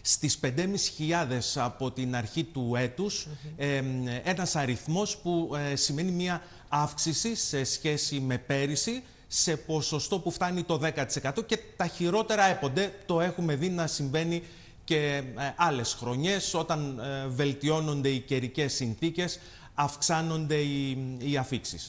στις 5.500 από την αρχή του έτους, ένας αριθμός που σημαίνει μια αύξηση σε σχέση με πέρυσι, σε ποσοστό που φτάνει το 10%, και τα χειρότερα έπονται. Το έχουμε δει να συμβαίνει και άλλες χρονιές, όταν βελτιώνονται οι καιρικές συνθήκες, αυξάνονται οι αφίξεις.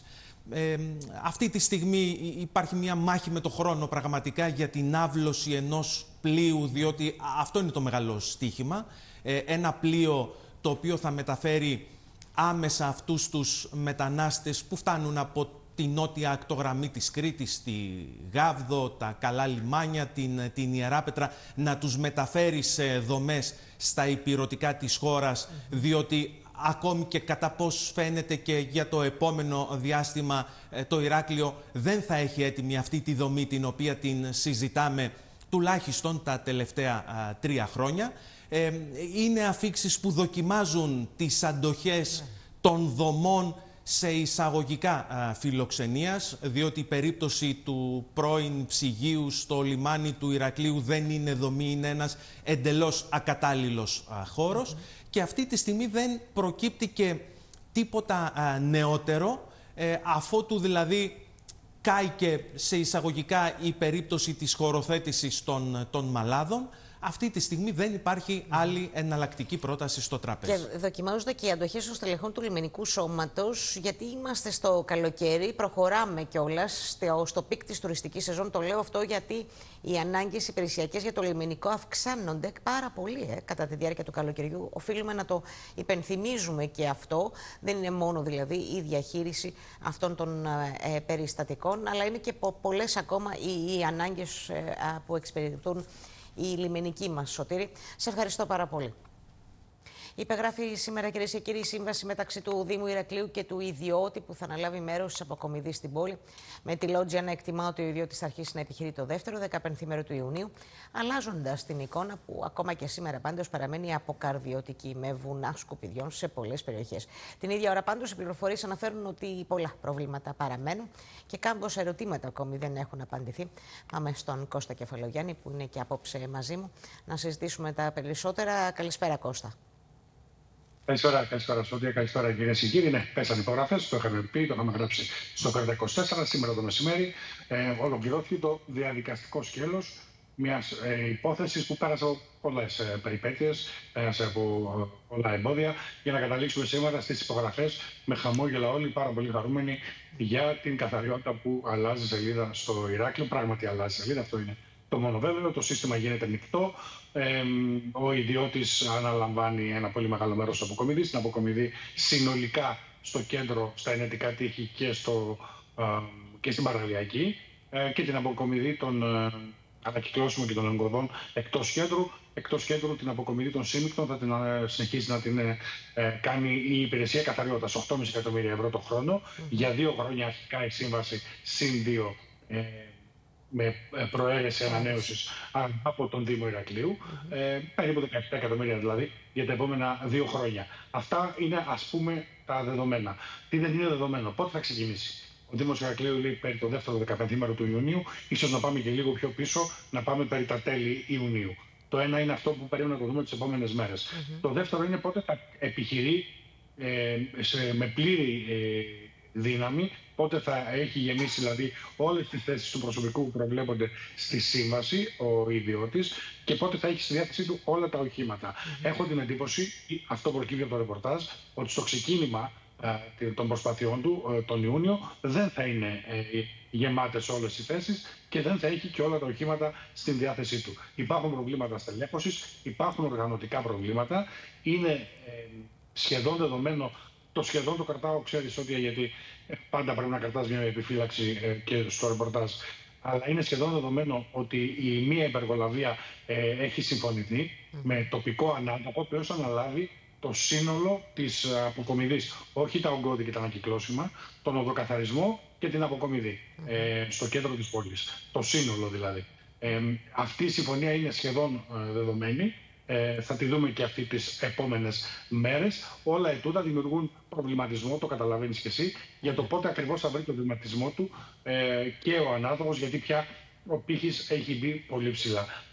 Αυτή τη στιγμή υπάρχει μια μάχη με το χρόνο πραγματικά για την άβλωση ενός πλοίου, διότι αυτό είναι το μεγάλο στοίχημα. Ένα πλοίο το οποίο θα μεταφέρει άμεσα αυτούς τους μετανάστες που φτάνουν από τη νότια ακτογραμμή της Κρήτης, στη Γάβδο, τα καλά λιμάνια, την Ιεράπετρα, να τους μεταφέρει σε δομές στα ηπειρωτικά της χώρας, διότι ακόμη και κατά πώς φαίνεται και για το επόμενο διάστημα το Ηράκλειο δεν θα έχει έτοιμη αυτή τη δομή την οποία την συζητάμε τουλάχιστον τα τελευταία 3 χρόνια. Είναι αφίξεις που δοκιμάζουν τις αντοχές των δομών σε εισαγωγικά φιλοξενίας, διότι η περίπτωση του πρώην ψυγείου στο λιμάνι του Ηρακλείου δεν είναι δομή, είναι ένας εντελώς ακατάλληλος χώρος. Και αυτή τη στιγμή δεν προκύπτει και τίποτα νεότερο, αφότου δηλαδή κάηκε σε εισαγωγικά η περίπτωση της χωροθέτησης των μαλάδων. Αυτή τη στιγμή δεν υπάρχει άλλη εναλλακτική πρόταση στο τραπέζι. Και δοκιμάζονται και οι αντοχές των στελεχών του λιμενικού σώματος, γιατί είμαστε στο καλοκαίρι, προχωράμε κιόλας στο πικ της τουριστικής σεζόν. Το λέω αυτό γιατί οι ανάγκες υπηρεσιακές για το λιμενικό αυξάνονται πάρα πολύ κατά τη διάρκεια του καλοκαιριού. Οφείλουμε να το υπενθυμίζουμε και αυτό. Δεν είναι μόνο δηλαδή η διαχείριση αυτών των περιστατικών, αλλά είναι και πολλές ακόμα οι ανάγκες που εξυπηρετούν η λιμενική μας. Σωτήρη, σε ευχαριστώ πάρα πολύ. Υπεγράφει σήμερα, κυρίες και κύριοι, η σύμβαση μεταξύ του Δήμου Ηρακλείου και του ιδιώτη που θα αναλάβει μέρος της αποκομιδής στην πόλη. Με τη Λότζια να εκτιμά ότι ο ιδιώτης θα αρχίσει να επιχειρεί το δεύτερο 15μέρο του Ιουνίου, αλλάζοντας την εικόνα που ακόμα και σήμερα πάντως παραμένει αποκαρδιωτική, με βουνά σκουπιδιών σε πολλές περιοχές. Την ίδια ώρα πάντως οι πληροφορίες αναφέρουν ότι πολλά προβλήματα παραμένουν και κάμποσα ερωτήματα ακόμη δεν έχουν απαντηθεί. Πάμε στον Κώστα Κεφαλογιάννη, που είναι και απόψε μαζί μου, να συζητήσουμε τα περισσότερα. Καλησπέρα, Κώστα. Καλησπέρα, Σόντια. Καλησπέρα, κυρίες και κύριοι. Ναι, πέσαν υπογραφές, το είχαμε πει, το είχαμε γράψει στο 24. Σήμερα το μεσημέρι ολοκληρώθηκε το διαδικαστικό σκέλος μιας υπόθεσης που πέρασε από πολλές περιπέτειες, πέρασε από πολλά εμπόδια, για να καταλήξουμε σήμερα στις υπογραφές με χαμόγελα όλοι, πάρα πολύ χαρούμενοι για την καθαριότητα που αλλάζει σελίδα στο Ηράκλειο. Πράγματι αλλάζει σελίδα, αυτό είναι το μόνο βέβαιο. Το σύστημα γίνεται μεικτό. Ο ιδιώτης αναλαμβάνει ένα πολύ μεγάλο μέρος της αποκομιδής. Την αποκομιδή συνολικά στο κέντρο, στα ενετικά τείχη και στην παραλιακή, και την αποκομιδή των ανακυκλώσιμων και των εγκοδών εκτός κέντρου. Εκτός κέντρου την αποκομιδή των σύμμικτων θα την συνεχίσει να την κάνει η υπηρεσία καθαριότητας. 8,5 εκατομμύρια ευρώ το χρόνο. Για 2 χρόνια αρχικά η σύμβαση συν 2 με προαίρεση ανανέωσης από τον Δήμο Ηρακλείου, περίπου 17 εκατομμύρια δηλαδή για τα επόμενα 2 χρόνια. Αυτά είναι, ας πούμε, τα δεδομένα. Τι δεν είναι δεδομένο, πότε θα ξεκινήσει. Ο Δήμος Ηρακλείου λέει περί το δεύτερο 15μέρο του Ιουνίου, ίσως να πάμε και λίγο πιο πίσω, να πάμε περί τα τέλη Ιουνίου. Το ένα είναι αυτό που περίμενα να το δούμε τις επόμενες μέρες. Το δεύτερο είναι πότε θα επιχειρεί με πλήρη δύναμη, πότε θα έχει γεμίσει δηλαδή όλες τις θέσεις του προσωπικού που προβλέπονται στη σύμβαση ο ιδιώτης και πότε θα έχει στη διάθεσή του όλα τα οχήματα. Έχω την εντύπωση, αυτό προκύπτει από το ρεπορτάζ, ότι στο ξεκίνημα των προσπαθειών του τον Ιούνιο δεν θα είναι γεμάτες όλες οι θέσεις και δεν θα έχει και όλα τα οχήματα στην διάθεσή του. Υπάρχουν προβλήματα στελέχωσης, υπάρχουν οργανωτικά προβλήματα, είναι σχεδόν δεδομένο. Το σχεδόν το κρατάω, ξέρεις, ότι γιατί πάντα πρέπει να κρατάς μια επιφύλαξη και στο ρεπορτάζ. Αλλά είναι σχεδόν δεδομένο ότι η μία υπεργολαβία έχει συμφωνηθεί με τοπικό ανάδοχο, ο οποίος αναλάβει το σύνολο της αποκομιδής. Όχι τα ογκώδη και τα ανακυκλώσιμα, τον οδοκαθαρισμό και την αποκομιδή στο κέντρο της πόλης. Το σύνολο δηλαδή. Αυτή η συμφωνία είναι σχεδόν δεδομένη. Θα τη δούμε και αυτή τις επόμενες μέρες. Όλα ετούτα δημιουργούν προβληματισμό, το καταλαβαίνεις και εσύ, για το πότε ακριβώς θα βρει το βηματισμό του και ο ανάδοχος, γιατί πια ο πύχης έχει μπει πολύ ψηλά.